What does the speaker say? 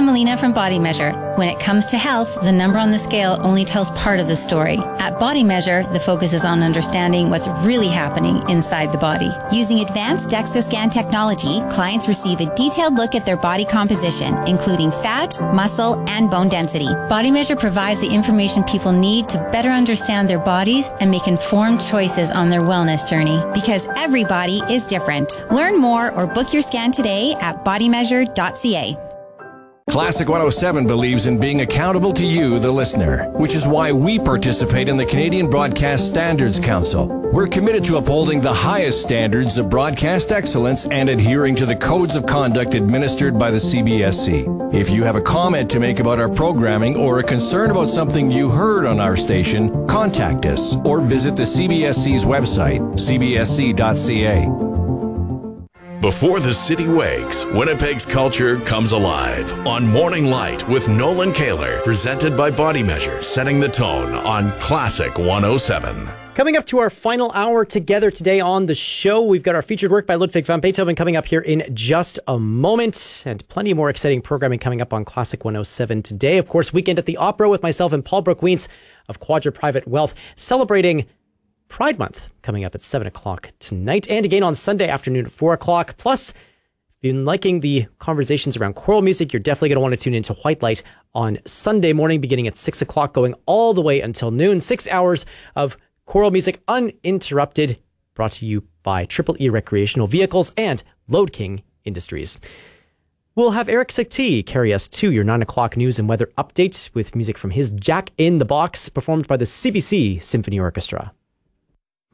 Melina from Body Measure. When it comes to health, the number on the scale only tells part of the story. At Body Measure, the focus is on understanding what's really happening inside the body. Using advanced DEXA scan technology, clients receive a detailed look at their body composition, including fat, muscle, and bone density. Body Measure provides the information people need to better understand their bodies and make informed choices on their wellness journey. Because every body is different. Learn more or book your scan today at bodymeasure.ca. Classic 107 believes in being accountable to you, the listener, which is why we participate in the Canadian Broadcast Standards Council. We're committed to upholding the highest standards of broadcast excellence and adhering to the codes of conduct administered by the CBSC. If you have a comment to make about our programming or a concern about something you heard on our station, contact us or visit the CBSC's website, cbsc.ca. Before the city wakes, Winnipeg's culture comes alive on Morning Light with Nolan Kaler, presented by Body Measure, setting the tone on Classic 107. Coming up to our final hour together today on the show, we've got our featured work by Ludwig van Beethoven coming up here in just a moment, and plenty more exciting programming coming up on Classic 107 today. Of course, Weekend at the Opera with myself and Paul Brooke-Wiens of Quadra Private Wealth, celebrating Pride Month coming up at 7 o'clock tonight, and again on Sunday afternoon at 4 o'clock. Plus, if you've been liking the conversations around choral music, you're definitely going to want to tune into White Light on Sunday morning, beginning at 6 o'clock, going all the way until noon. 6 hours of choral music uninterrupted, brought to you by Triple E Recreational Vehicles and Load King Industries. We'll have Eric Satie carry us to your 9 o'clock news and weather update with music from his Jack in the Box, performed by the CBC Symphony Orchestra.